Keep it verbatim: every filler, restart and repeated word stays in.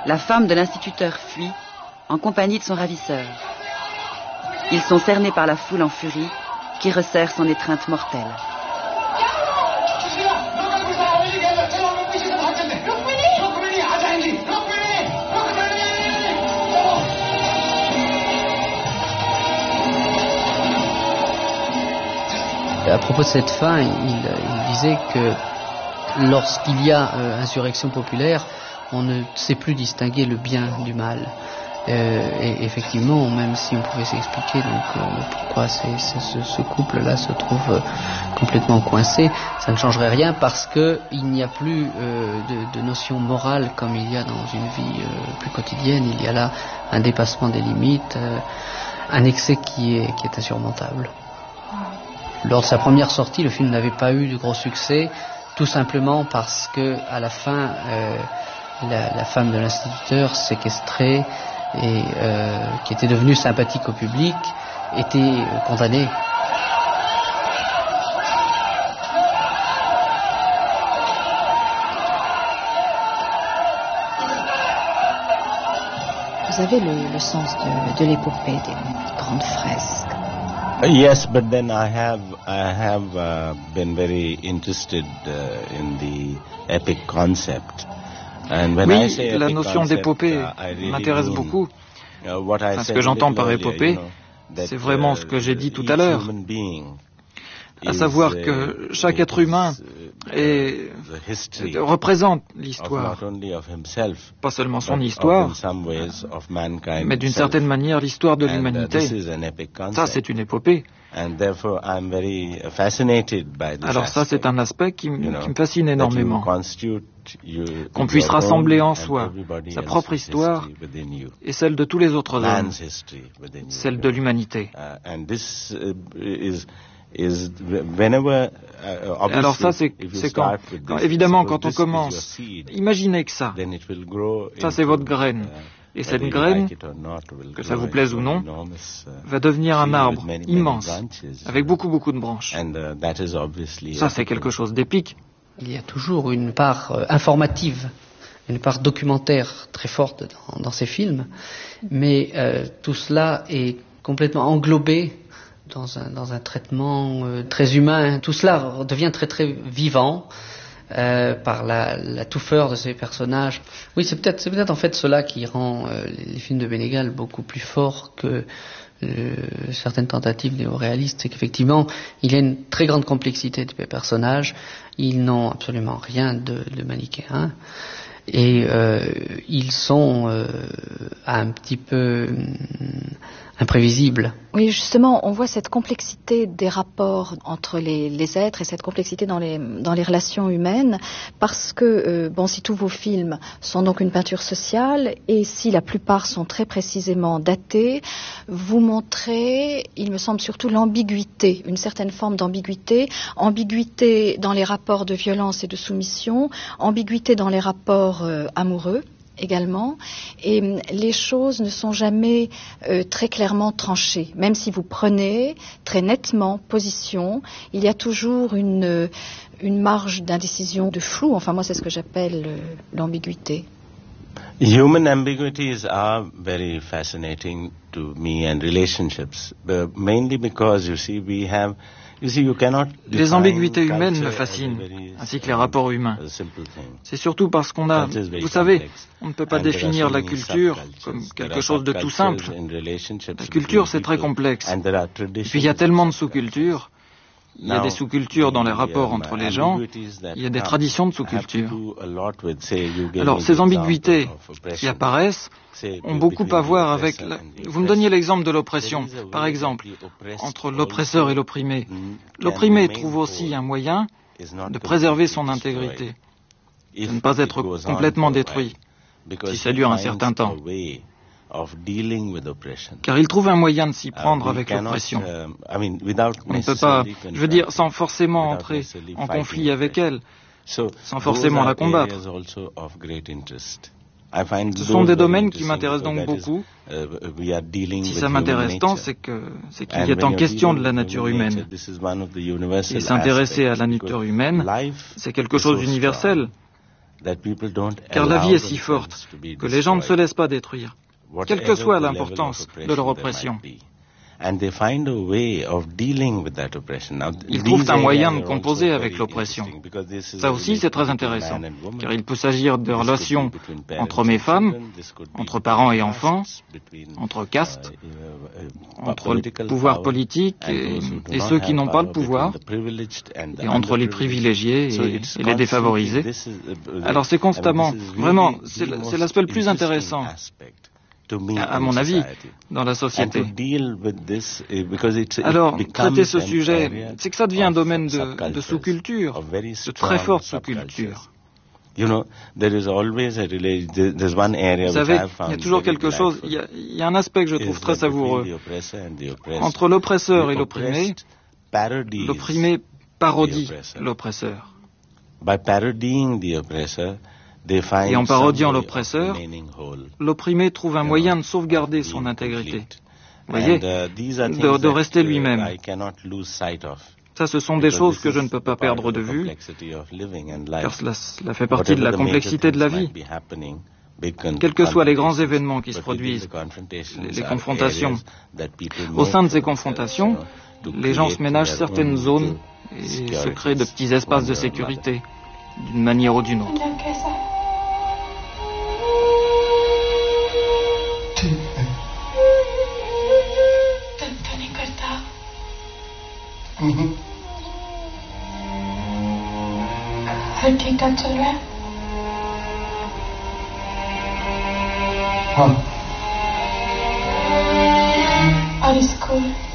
la femme de l'instituteur fuit en compagnie de son ravisseur. Ils sont cernés par la foule en furie qui resserre son étreinte mortelle. À propos de cette fin, il, il disait que lorsqu'il y a euh, insurrection populaire, on ne sait plus distinguer le bien du mal. Euh, et effectivement, même si on pouvait s'expliquer donc euh, pourquoi c'est, c'est, ce, ce couple-là se trouve euh, complètement coincé, ça ne changerait rien parce que il n'y a plus euh, de, de notion morale comme il y a dans une vie euh, plus quotidienne. Il y a là un dépassement des limites, euh, un excès qui est, qui est insurmontable. Lors de sa première sortie, le film n'avait pas eu de gros succès, tout simplement parce que à la fin, euh, la, la femme de l'instituteur séquestrée et euh, qui était devenue sympathique au public était euh, condamnée. Vous avez le, le sens de, de l'épopée des grandes fresques. Yes, but then I have I have uh, been very interested uh, in the epic concept. And when oui, I say la epic notion concept, d'épopée uh, I really m'intéresse mean, beaucoup. Uh, what I enfin, ce said que j'entends par earlier, épopée, you know, that, c'est vraiment uh, ce que j'ai dit tout each à l'heure, human being à savoir is, que uh, chaque être humain is, est, the history représente of l'histoire, not only of himself, pas seulement son but histoire, of in some ways of mankind mais d'une itself. certaine manière l'histoire de And, uh, l'humanité. this is an epic concept. Ça, c'est une épopée. And therefore, I'm very fascinated by this Alors ça, c'est un aspect qui, m- you know, qui me fascine énormément. Qu'on puisse rassembler en soi sa propre histoire et celle de tous les autres hommes, celle de l'humanité. Alors ça, c'est, c'est quand, quand, évidemment, quand on commence, imaginez que ça, ça c'est votre graine. Et cette graine, que ça vous plaise ou non, va devenir un arbre immense, avec beaucoup beaucoup de branches. Ça, c'est quelque chose d'épique. Il y a toujours une part euh, informative, une part documentaire très forte dans, dans ces films, mais euh, tout cela est complètement englobé dans un, dans un traitement euh, très humain. Tout cela devient très très vivant. Euh, par la, la touffeur de ces personnages. Oui, c'est peut-être, c'est peut-être en fait cela qui rend euh, les, les films de Bénégal beaucoup plus forts que euh, certaines tentatives néo-réalistes. C'est qu'effectivement, il y a une très grande complexité des personnages. Ils n'ont absolument rien de, de manichéen. Et euh, ils sont euh, un petit peu hum, imprévisibles. Oui, justement, on voit cette complexité des rapports entre les, les êtres et cette complexité dans les, dans les relations humaines, parce que, euh, bon, si tous vos films sont donc une peinture sociale, et si la plupart sont très précisément datés, vous montrez, il me semble, surtout l'ambiguïté, une certaine forme d'ambiguïté, ambiguïté dans les rapports de violence et de soumission, ambiguïté dans les rapports euh, amoureux, également, et les choses ne sont jamais euh, très clairement tranchées. Même si vous prenez très nettement position, il y a toujours une, une marge d'indécision, de flou. Enfin, moi, c'est ce que j'appelle euh, l'ambiguïté. Human ambiguities are very fascinating to me and relationships, uh, mainly because, you see, we have Les ambiguïtés humaines me fascinent, ainsi que les rapports humains. C'est surtout parce qu'on a, vous savez, on ne peut pas définir la culture comme quelque chose de tout simple. La culture, c'est très complexe. Et puis il y a tellement de sous-cultures. Il y a des sous-cultures dans les rapports entre les gens, il y a des traditions de sous-cultures. Alors, ces ambiguïtés qui apparaissent ont beaucoup à voir avec... La... Vous me donniez l'exemple de l'oppression. Par exemple, entre l'oppresseur et l'opprimé. L'opprimé trouve aussi un moyen de préserver son intégrité, de ne pas être complètement détruit, si ça dure un certain temps. Car il trouve un moyen de s'y prendre avec l'oppression. On ne peut pas, je veux dire, sans forcément entrer en conflit avec elle, sans forcément la combattre. Ce sont des domaines qui m'intéressent donc beaucoup. Si ça m'intéresse tant, c'est que, c'est qu'il y a en question de la nature humaine. Et s'intéresser à la nature humaine, c'est quelque chose d'universel. Car la vie est si forte que les gens ne se laissent pas détruire, quelle que soit l'importance de leur oppression. Ils trouvent un moyen de composer avec l'oppression. Ça aussi, c'est très intéressant, car il peut s'agir de relations entre hommes et femmes, entre parents et enfants, entre castes, entre le pouvoir politique et, et ceux qui n'ont pas le pouvoir, et entre les privilégiés et, et les défavorisés. Alors c'est constamment, vraiment, c'est l'aspect le plus intéressant, à mon avis, dans la société. Alors, traiter ce sujet, c'est que ça devient un domaine de, de sous-culture, de très forte sous-culture. Vous savez, il y a toujours quelque chose, il y a, il y a un aspect que je trouve très savoureux. Entre l'oppresseur et l'opprimé, l'opprimé parodie l'oppresseur. Et en parodiant l'oppresseur, l'opprimé trouve un moyen de sauvegarder son intégrité. Vous voyez, de, de rester lui-même. Ça, ce sont des choses que je ne peux pas perdre de vue, car cela, cela fait partie de la complexité de la vie. Quels que soient les grands événements qui se produisent, les, les confrontations, au sein de ces confrontations, les gens se ménagent certaines zones et se créent de petits espaces de sécurité, d'une manière ou d'une autre. हर ठीक ठाक चल रहा है हाँ और स्कूल